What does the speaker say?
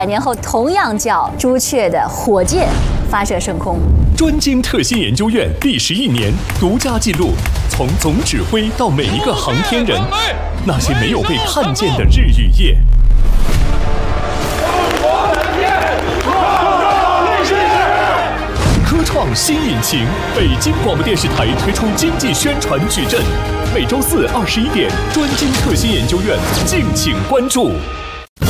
100年后同样叫朱雀的火箭发射升空。 专精特新研究院第11年独家记录，从总指挥到每一个航天人，那些没有被看见的日与夜。科创新引擎，北京广播电视台推出经济宣传矩阵，每周四21点，专精特新研究院，敬请关注。